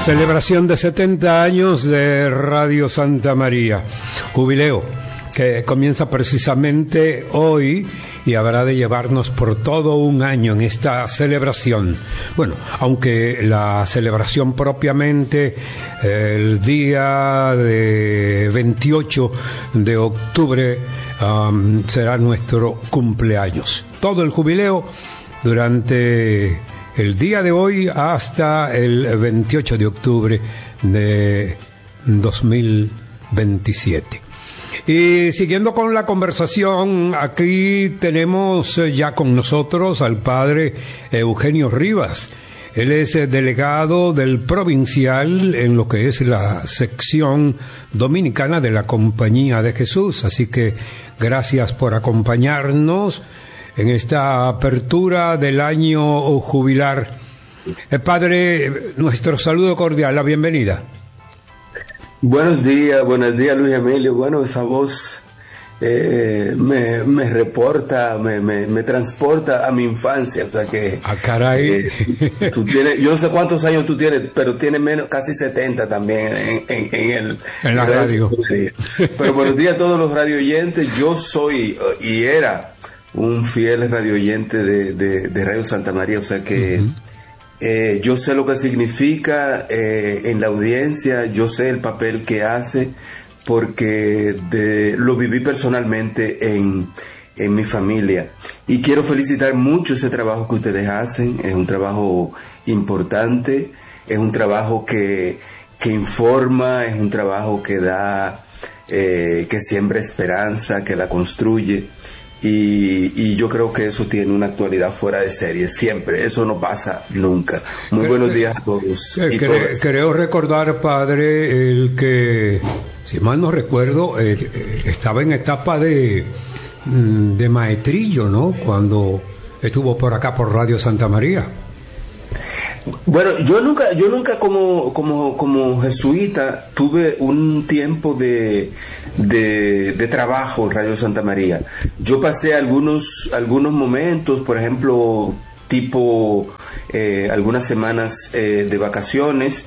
Celebración de 70 años de Radio Santa María. Jubileo que comienza precisamente hoy y habrá de llevarnos por todo un año en esta celebración. Bueno, aunque la celebración propiamente el día de 28 de octubre será nuestro cumpleaños. Todo el jubileo durante el día de hoy hasta el 28 de octubre de 2027. Y siguiendo con la conversación, aquí tenemos ya con nosotros al padre Eugenio Rivas. Él es delegado del provincial en lo que es la sección dominicana de la Compañía de Jesús. Así que gracias por acompañarnos en esta apertura del año jubilar. Padre, nuestro saludo cordial, la bienvenida. Buenos días Luis Emilio. Bueno, esa voz me reporta, me transporta a mi infancia, o sea que... ¡Ah, caray! Tú tienes, yo no sé cuántos años tú tienes, pero tienes menos, casi 70 también en la radio. Pero buenos días a todos los radio oyentes. Yo soy y era un fiel radio oyente de Radio Santa María, o sea que... yo sé lo que significa en la audiencia, yo sé el papel que hace, porque lo viví personalmente en mi familia. Y quiero felicitar mucho ese trabajo que ustedes hacen. Es un trabajo importante, es un trabajo que informa, es un trabajo que da, que siembra esperanza, que la construye. Y yo creo que eso tiene una actualidad fuera de serie, siempre, eso no pasa nunca. Muy buenos días a todos. Creo recordar, padre, el que, si mal no recuerdo, estaba en etapa de maestrillo, ¿no? Cuando estuvo por acá por Radio Santa María. Bueno, yo nunca como jesuita tuve un tiempo de trabajo en Radio Santa María. Yo pasé algunos momentos, por ejemplo, tipo algunas semanas de vacaciones,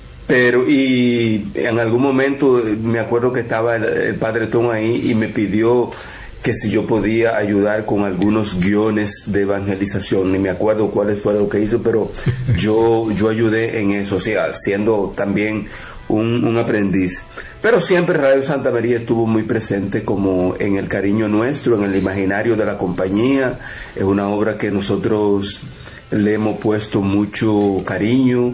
y en algún momento me acuerdo que estaba el padre Tom ahí y me pidió que si yo podía ayudar con algunos guiones de evangelización. Ni me acuerdo cuáles fue lo que hizo, pero yo ayudé en eso, o sea, siendo también un aprendiz. Pero siempre Radio Santa María estuvo muy presente como en el cariño nuestro, en el imaginario de la compañía. Es una obra que nosotros le hemos puesto mucho cariño.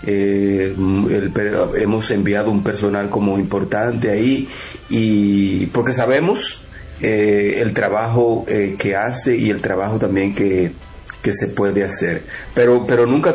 Hemos enviado un personal como importante ahí, y porque sabemos el trabajo que hace y el trabajo también que se puede hacer, pero nunca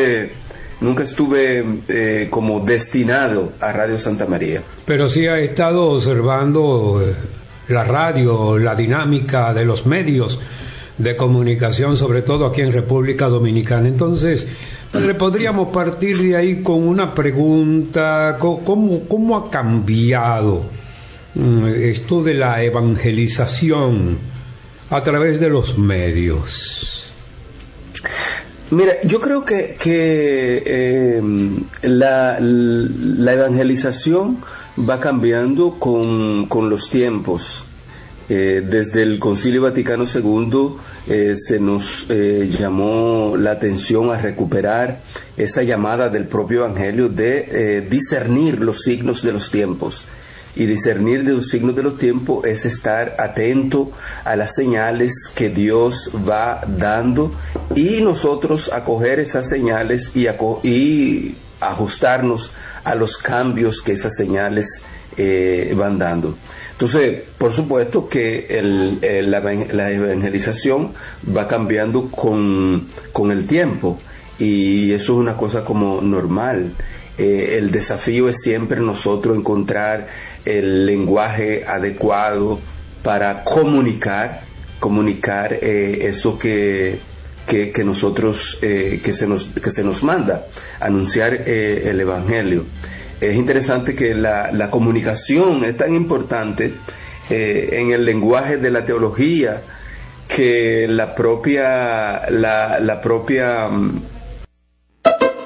estuve como destinado a Radio Santa María. Pero sí ha estado observando la radio, la dinámica de los medios de comunicación, sobre todo aquí en República Dominicana. Entonces, padre, podríamos partir de ahí con una pregunta: ¿cómo ha cambiado esto de la evangelización a través de los medios? Mira, yo creo que la evangelización va cambiando con los tiempos. Desde el Concilio Vaticano II se nos llamó la atención a recuperar esa llamada del propio Evangelio de discernir los signos de los tiempos. Y discernir de los signos de los tiempos es estar atento a las señales que Dios va dando, y nosotros acoger esas señales y ajustarnos a los cambios que esas señales van dando. Entonces, por supuesto que la evangelización va cambiando con el tiempo, y eso es una cosa como normal. El desafío es siempre nosotros encontrar el lenguaje adecuado para comunicar eso que nosotros que se nos manda, anunciar el Evangelio. Es interesante que la comunicación es tan importante en el lenguaje de la teología, que la propia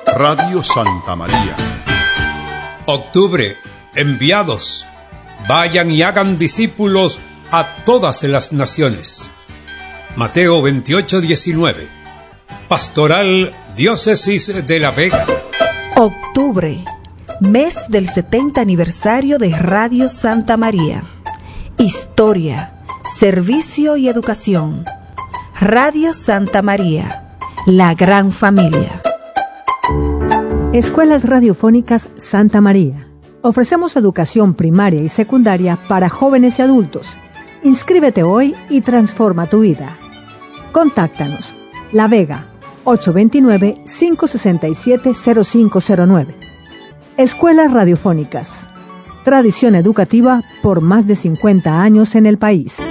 Radio Santa María. Octubre, enviados, vayan y hagan discípulos a todas las naciones. Mateo 28:19. Pastoral Diócesis de La Vega. Octubre, mes del 70 aniversario de Radio Santa María. Historia, servicio y educación. Radio Santa María, la gran familia. Escuelas Radiofónicas Santa María. Ofrecemos educación primaria y secundaria para jóvenes y adultos. Inscríbete hoy y transforma tu vida. Contáctanos. La Vega, 829-567-0509. Escuelas Radiofónicas. Tradición educativa por más de 50 años en el país.